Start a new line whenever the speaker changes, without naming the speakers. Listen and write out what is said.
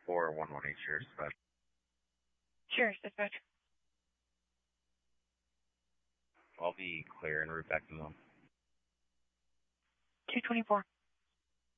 4118 Cheers, but
Cheers, dispatch.
I'll be clear and route back to them.
224.